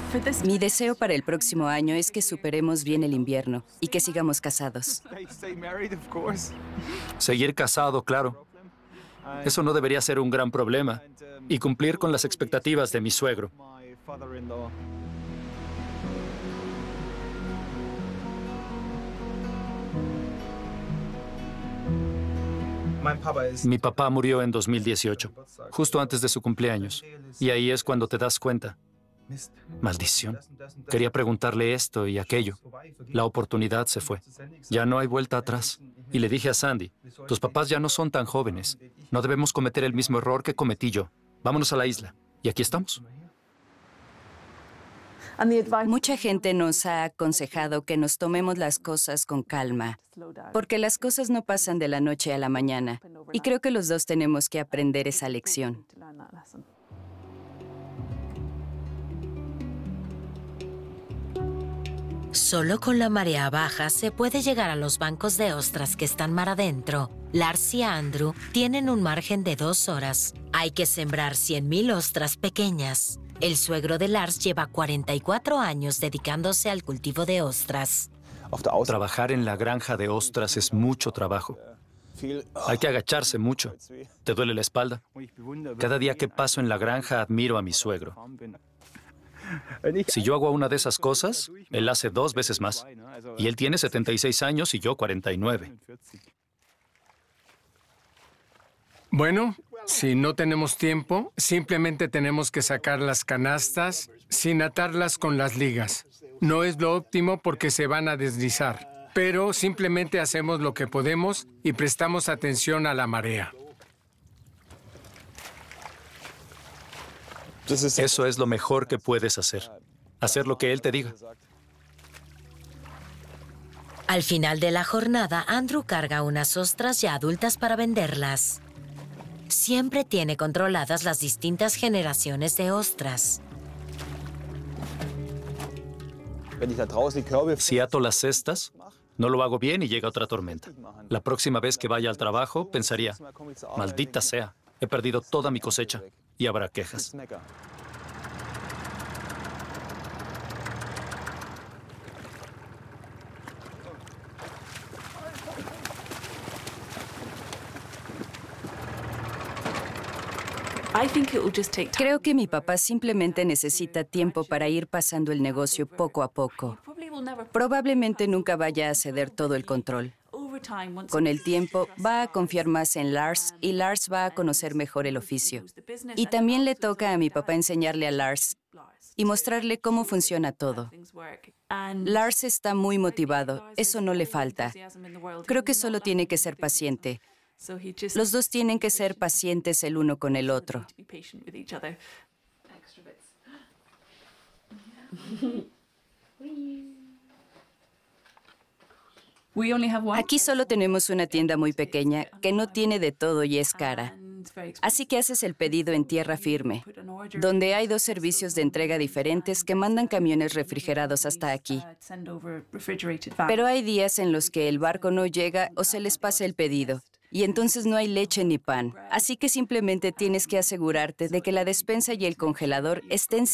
Mi deseo para el próximo año es que superemos bien el invierno y que sigamos casados. Seguir casado, claro. Eso no debería ser un gran problema. Y cumplir con las expectativas de mi suegro. Mi papá murió en 2018, justo antes de su cumpleaños. Y ahí es cuando te das cuenta. Maldición. Quería preguntarle esto y aquello. La oportunidad se fue. Ya no hay vuelta atrás. Y le dije a Sandy, tus papás ya no son tan jóvenes. No debemos cometer el mismo error que cometí yo. Vámonos a la isla. Y aquí estamos. Mucha gente nos ha aconsejado que nos tomemos las cosas con calma, porque las cosas no pasan de la noche a la mañana. Y creo que los dos tenemos que aprender esa lección. Solo con la marea baja se puede llegar a los bancos de ostras que están mar adentro. Lars y Andrew tienen un margen de 2 horas. Hay que sembrar 100,000 ostras pequeñas. El suegro de Lars lleva 44 años dedicándose al cultivo de ostras. Trabajar en la granja de ostras es mucho trabajo. Hay que agacharse mucho. ¿Te duele la espalda? Cada día que paso en la granja admiro a mi suegro. Si yo hago una de esas cosas, él hace 2 veces más. Y él tiene 76 años y yo 49. Bueno, si no tenemos tiempo, simplemente tenemos que sacar las canastas sin atarlas con las ligas. No es lo óptimo porque se van a deslizar, pero simplemente hacemos lo que podemos y prestamos atención a la marea. Eso es lo mejor que puedes hacer. Hacer lo que él te diga. Al final de la jornada, Andrew carga unas ostras ya adultas para venderlas. Siempre tiene controladas las distintas generaciones de ostras. Si ato las cestas, no lo hago bien y llega otra tormenta. La próxima vez que vaya al trabajo, pensaría, maldita sea, he perdido toda mi cosecha y habrá quejas. Creo que mi papá simplemente necesita tiempo para ir pasando el negocio poco a poco. Probablemente nunca vaya a ceder todo el control. Con el tiempo, va a confiar más en Lars y Lars va a conocer mejor el oficio. Y también le toca a mi papá enseñarle a Lars y mostrarle cómo funciona todo. Lars está muy motivado, eso no le falta. Creo que solo tiene que ser paciente. Los dos tienen que ser pacientes el uno con el otro. Aquí solo tenemos una tienda muy pequeña que no tiene de todo y es cara. Así que haces el pedido en tierra firme, donde hay 2 servicios de entrega diferentes que mandan camiones refrigerados hasta aquí. Pero hay días en los que el barco no llega o se les pasa el pedido. Y entonces no hay leche ni pan. Así que simplemente tienes que asegurarte de que la despensa y el congelador estén